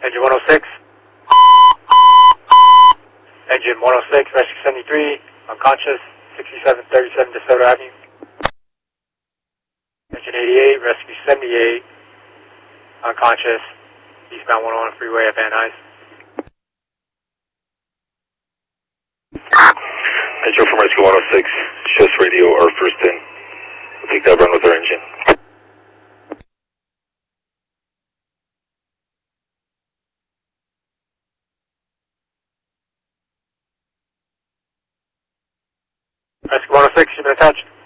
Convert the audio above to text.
Engine 106. Engine 106, Rescue 73, unconscious, 6737 DeSoto Avenue. Engine 88, Rescue 78, unconscious, eastbound 101 freeway at Van Nuys. Metro from Rescue 106, just radio or first in. We'll take that run with our engine. Rescue 106, you've been attached.